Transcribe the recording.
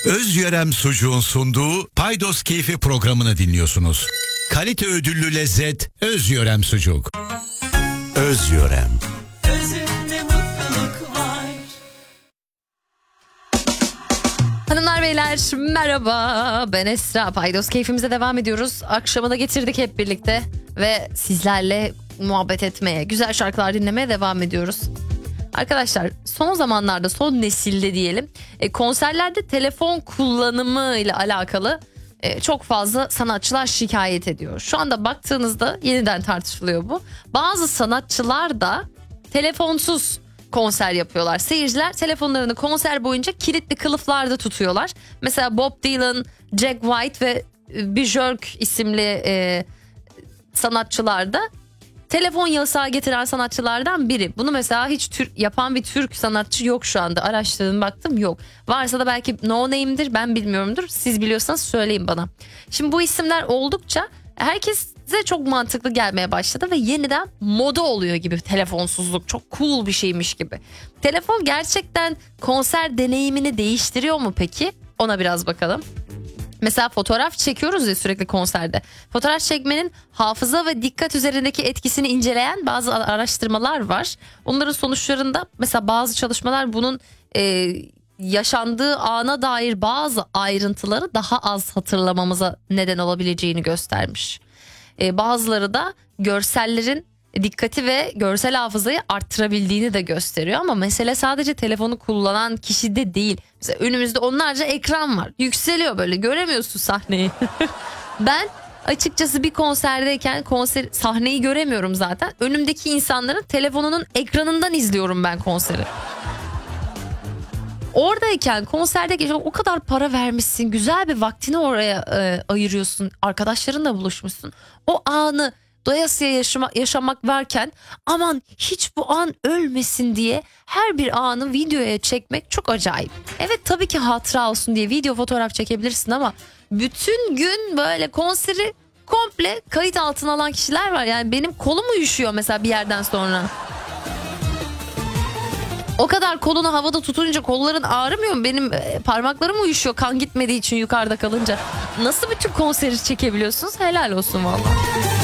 Özyörem Sucuğun sunduğu Paydos Keyfi programını dinliyorsunuz. Kalite ödüllü lezzet Özyörem Sucuk. Özyörem. Özünde mutluluk var. Hanımlar beyler merhaba, ben Esra. Paydos Keyfimize devam ediyoruz. Akşamı da getirdik hep birlikte ve sizlerle muhabbet etmeye, güzel şarkılar dinlemeye devam ediyoruz. Arkadaşlar son zamanlarda, son nesilde diyelim, konserlerde telefon kullanımı ile alakalı çok fazla sanatçılar şikayet ediyor. Şu anda baktığınızda yeniden tartışılıyor bu. Bazı sanatçılar da telefonsuz konser yapıyorlar. Seyirciler telefonlarını konser boyunca kilitli kılıflarda tutuyorlar. Mesela Bob Dylan, Jack White ve Björk isimli sanatçılar da telefon yasağı getiren sanatçılardan biri. Bunu mesela hiç yapan bir Türk sanatçı yok şu anda. Araştırdım, baktım, yok. Varsa da belki no name'dir, ben bilmiyorumdur. Siz biliyorsanız söyleyin bana. Şimdi bu isimler oldukça herkese çok mantıklı gelmeye başladı ve yeniden moda oluyor gibi telefonsuzluk. Çok cool bir şeymiş gibi. Telefon gerçekten konser deneyimini değiştiriyor mu peki? Ona biraz bakalım. Mesela fotoğraf çekiyoruz ya sürekli konserde. Fotoğraf çekmenin hafıza ve dikkat üzerindeki etkisini inceleyen bazı araştırmalar var. Onların sonuçlarında mesela bazı çalışmalar bunun yaşandığı ana dair bazı ayrıntıları daha az hatırlamamıza neden olabileceğini göstermiş. Bazıları da görsellerin dikkati ve görsel hafızayı arttırabildiğini de gösteriyor. Ama mesele sadece telefonu kullanan kişide değil. Mesela önümüzde onlarca ekran var. Yükseliyor, böyle göremiyorsun sahneyi. Ben açıkçası bir konserdeyken sahneyi göremiyorum zaten. Önümdeki insanların telefonunun ekranından izliyorum ben konseri. Oradayken, konserdeyken o kadar para vermişsin, güzel bir vaktini oraya ayırıyorsun, arkadaşlarınla buluşmuşsun. O anı doyasıya yaşamak varken aman hiç bu an ölmesin diye her bir anı videoya çekmek çok acayip. Evet, tabii ki hatıra olsun diye video fotoğraf çekebilirsin ama bütün gün böyle konseri komple kayıt altına alan kişiler var. Yani benim kolum uyuşuyor mesela bir yerden sonra. O kadar kolunu havada tutunca kolların ağrımıyor mu? Benim parmaklarım uyuşuyor kan gitmediği için yukarıda kalınca. Nasıl bütün konseri çekebiliyorsunuz? Helal olsun vallahi.